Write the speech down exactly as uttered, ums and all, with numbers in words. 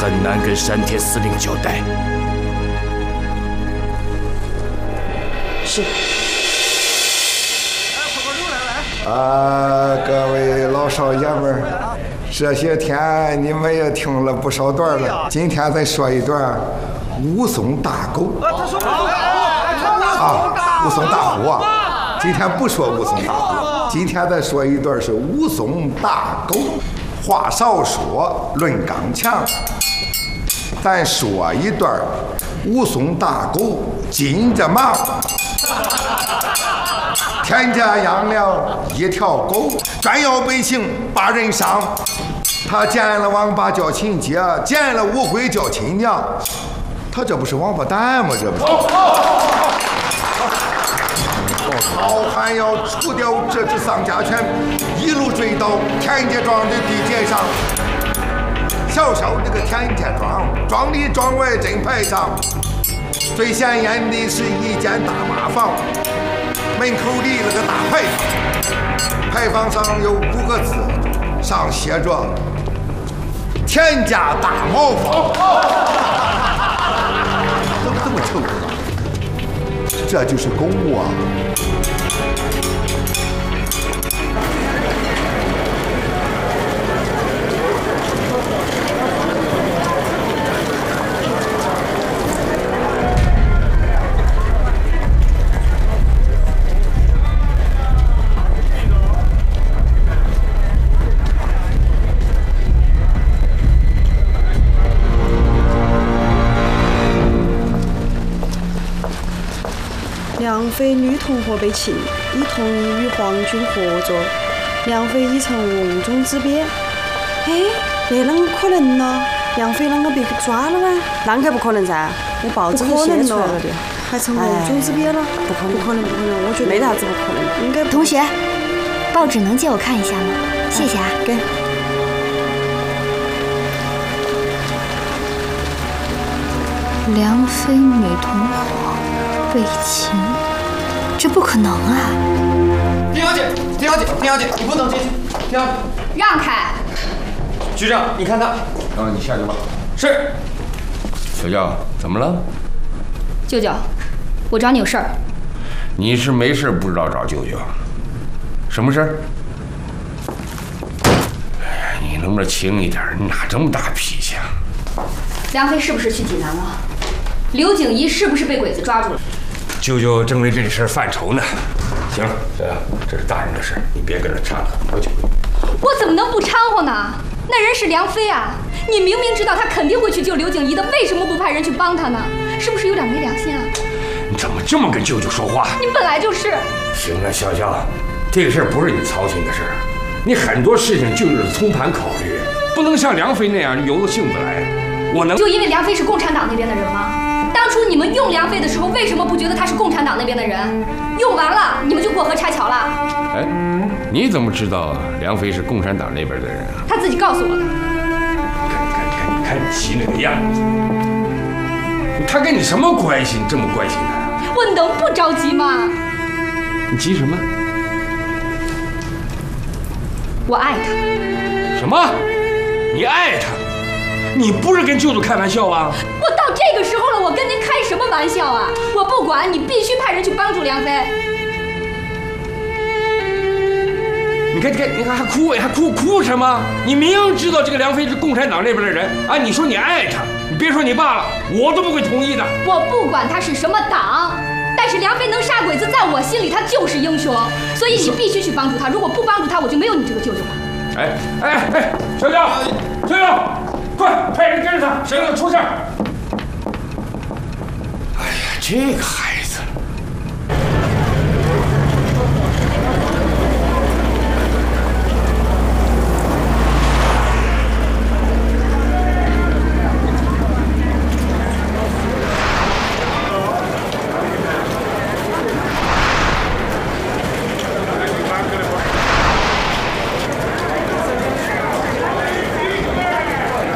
很难跟山铁司令交代。 是。 啊，各位老少爷们儿，这些天你们也听了不少段了，今天再说一段武松打狗。啊，武松打虎啊！今天不说武松打虎，今天再说一段是武松打狗。话少说，论刚强，咱说一段武松打狗金着忙。天家养了一条狗，专要百姓把人伤。他见了王八叫亲姐，见了乌龟叫亲娘。他这不是王八蛋吗？这不是。好汉要除掉这只丧家犬，一路追到田家庄的地界上。小小这个田家庄，庄里庄外真排场。最显眼的是一间大马房，门口立了个大牌坊，牌坊上有五个字，上写着“田家大茅房”。怎么这么丑呢？这就是狗啊！ 梁妃女同伙被擒，已同意与皇军合作。梁妃已成瓮中之鳖。哎，那啷个可能呢？梁妃啷个被抓了吗？ 啷个不可能噻？那报纸都写出来了的， 还成瓮中之鳖了？ 不可能， 不可能，不可能！我觉得没啥子不可能。 应该同学，报纸能借我看一下吗？谢谢啊。 给。 梁妃美同伙被擒，这不可能啊！ 丁小姐，丁小姐，丁小姐，你不能进去。丁小姐， 让开！ 局长，你看他。 啊，你下去吧。 是。 小娇，怎么了？ 舅舅，我找你有事儿。 你是没事不知道找舅舅？什么事儿？哎呀，你能不能轻一点？你哪这么大脾气啊？ 梁妃是不是去济南了？刘景怡是不是被鬼子抓住了？ 舅舅正为这事儿犯愁呢。行了，小杨，这是大人的事，你别跟着掺和，回去。 我怎么能不掺和呢？那人是梁妃啊！你明明知道他肯定会去救刘景怡的，为什么不派人去帮他呢？是不是有点没良心啊？ 你怎么这么跟舅舅说话？ 你本来就是。 行了，小娇，这个事儿不是你操心的事儿，你很多事情就是从盘考虑，不能像梁妃那样由着性子来。我能就因为梁妃是共产党那边的人吗？当初你们用梁妃的时候，为什么不觉得她是共产党那边的人？用完了，你们就过河拆桥了。 哎，你怎么知道梁妃是共产党那边的人啊？ 她自己告诉我的。 你看，你看，你看，你看你急那个样子，他跟你什么关系？你这么关心他？ 我能不着急吗？ 你急什么？ 我爱他。 什么？你爱他？你不是跟舅舅开玩笑啊？ 我到这个时候了，我跟您开什么玩笑啊？我不管，你必须派人去帮助梁妃。 你看，你看，你看，还哭，还哭，哭什么？你明明知道这个梁妃是共产党那边的人啊！你说你爱她，你别说你爸了，我都不会同意的。 我不管他是什么党，但是梁妃能杀鬼子，在我心里他就是英雄，所以你必须去帮助他。如果不帮助他，我就没有你这个舅舅了。 哎哎哎，小娇，小娇！快派人跟着他，省得出事儿！哎呀，这个孩子